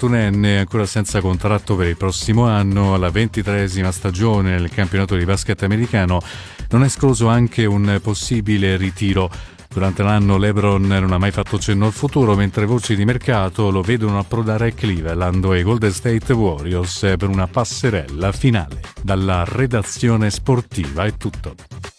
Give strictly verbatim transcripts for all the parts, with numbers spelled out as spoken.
ventunenne ancora senza contratto per il prossimo anno, alla ventitreesima stagione nel campionato di basket americano, non è escluso anche un possibile ritiro. Durante l'anno LeBron non ha mai fatto cenno al futuro, mentre voci di mercato lo vedono approdare a Cleveland e Golden State Warriors per una passerella finale. Dalla redazione sportiva è tutto.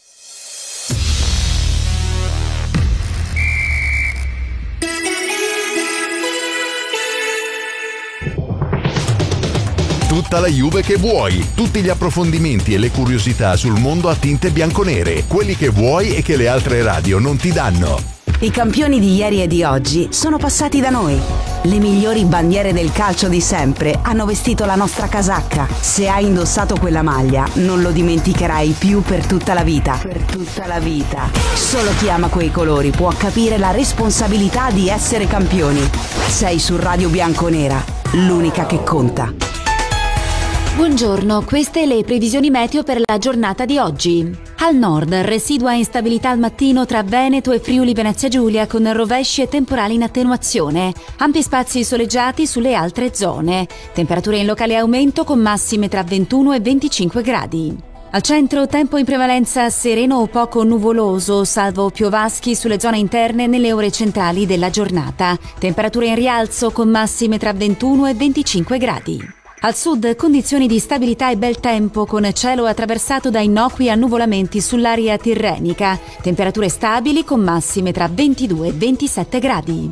Tutta la Juve che vuoi, tutti gli approfondimenti e le curiosità sul mondo a tinte bianconere, quelli che vuoi e che le altre radio non ti danno. I campioni di ieri e di oggi sono passati da noi. Le migliori bandiere del calcio di sempre hanno vestito la nostra casacca. Se hai indossato quella maglia, non lo dimenticherai più per tutta la vita. Per tutta la vita. Solo chi ama quei colori può capire la responsabilità di essere campioni. Sei su Radio Bianconera, l'unica che conta. Buongiorno, queste le previsioni meteo per la giornata di oggi. Al nord, residua instabilità al mattino tra Veneto e Friuli Venezia Giulia con rovesci e temporali in attenuazione. Ampi spazi soleggiati sulle altre zone. Temperature in locale aumento con massime tra ventuno e venticinque gradi. Al centro, tempo in prevalenza sereno o poco nuvoloso, salvo piovaschi sulle zone interne nelle ore centrali della giornata. Temperature in rialzo con massime tra ventuno e venticinque gradi. Al sud condizioni di stabilità e bel tempo con cielo attraversato da innocui annuvolamenti sull'area tirrenica. Temperature stabili con massime tra ventidue e ventisette gradi.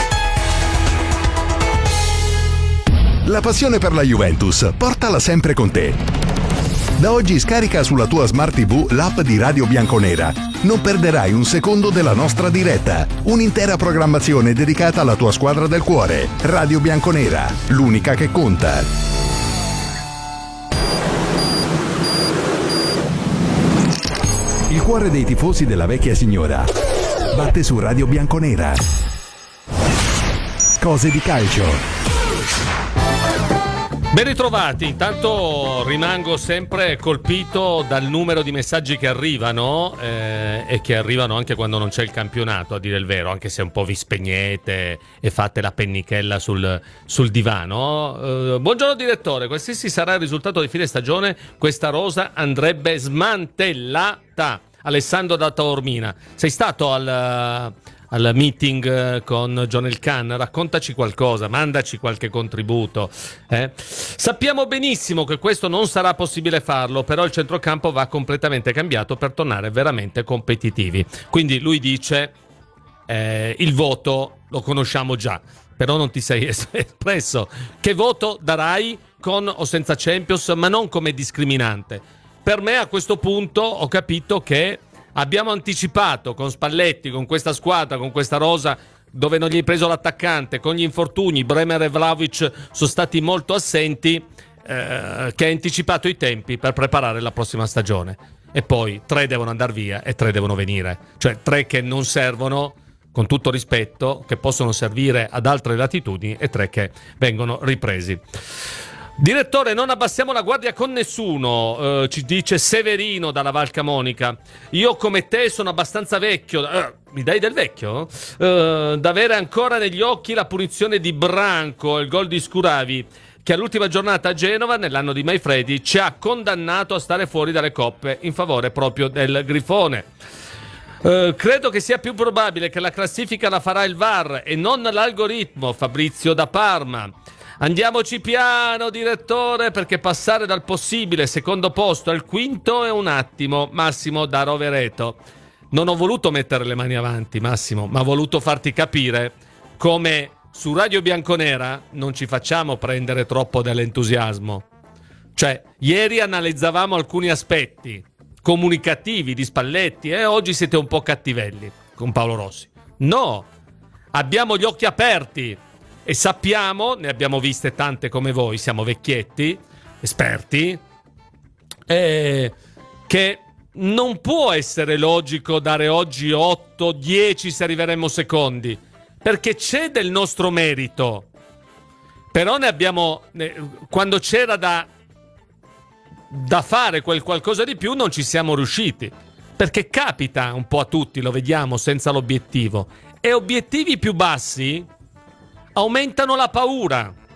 La passione per la Juventus, portala sempre con te. Da oggi scarica sulla tua Smart tivù l'app di Radio Bianconera. Non perderai un secondo della nostra diretta. Un'intera programmazione dedicata alla tua squadra del cuore. Radio Bianconera, l'unica che conta. Il cuore dei tifosi della vecchia signora batte su Radio Bianconera. Cose di calcio. Ben ritrovati, intanto rimango sempre colpito dal numero di messaggi che arrivano eh, e che arrivano anche quando non c'è il campionato, a dire il vero, anche se un po' vi spegnete e fate la pennichella sul, sul divano. Eh, buongiorno direttore, qualsiasi sarà il risultato di fine stagione, questa rosa andrebbe smantellata. Alessandro da Taormina, sei stato al... al meeting con John Elkann, raccontaci qualcosa, mandaci qualche contributo. Eh? Sappiamo benissimo che questo non sarà possibile farlo, però il centrocampo va completamente cambiato per tornare veramente competitivi. Quindi lui dice eh, il voto lo conosciamo già, però non ti sei espresso. Che voto darai con o senza Champions, ma non come discriminante? Per me a questo punto ho capito che abbiamo anticipato con Spalletti, con questa squadra, con questa rosa dove non gli hai preso l'attaccante, con gli infortuni, Bremer e Vlahovic sono stati molto assenti, eh, che hai anticipato i tempi per preparare la prossima stagione. E poi tre devono andare via e tre devono venire. Cioè tre che non servono, con tutto rispetto, che possono servire ad altre latitudini, e tre che vengono ripresi. Direttore, non abbassiamo la guardia con nessuno, eh, ci dice Severino dalla Val Camonica. Io come te sono abbastanza vecchio, eh, mi dai del vecchio? Eh, da avere ancora negli occhi la punizione di Branco, il gol di Scuravi, che all'ultima giornata a Genova, nell'anno di Maifredi, ci ha condannato a stare fuori dalle coppe in favore proprio del Grifone. Uh, credo che sia più probabile che la classifica la farà il V A R e non l'algoritmo. Fabrizio da Parma. Andiamoci piano, direttore, perché passare dal possibile secondo posto al quinto è un attimo. Massimo da Rovereto. Non ho voluto mettere le mani avanti, Massimo, ma ho voluto farti capire come su Radio Bianconera non ci facciamo prendere troppo dall'entusiasmo. Cioè, ieri analizzavamo alcuni aspetti comunicativi di Spalletti e oggi siete un po' cattivelli con Paolo Rossi. No, abbiamo gli occhi aperti e sappiamo, ne abbiamo viste tante come voi, siamo vecchietti, esperti, eh, che non può essere logico dare oggi otto dieci se arriveremo secondi, perché c'è del nostro merito. Però ne abbiamo, quando c'era da da fare quel qualcosa di più non ci siamo riusciti, perché capita un po' a tutti, lo vediamo, senza l'obiettivo, e obiettivi più bassi aumentano la paura.